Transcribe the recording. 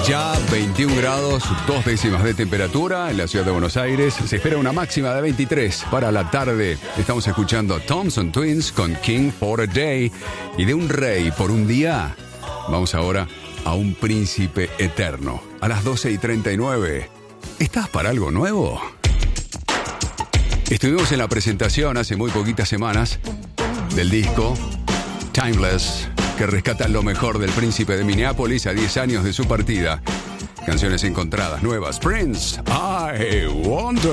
Ya 21 grados, 2 décimas de temperatura en la ciudad de Buenos Aires. Se espera una máxima de 23 para la tarde. Estamos escuchando Thompson Twins con King for a Day. Y de un rey por un día, vamos ahora a un príncipe eterno. A las 12:39. ¿Estás para algo nuevo? Estuvimos en la presentación hace muy poquitas semanas del disco Timeless, que rescata lo mejor del príncipe de Minneapolis a 10 años de su partida. Canciones encontradas, nuevas. Prince, I Wonder.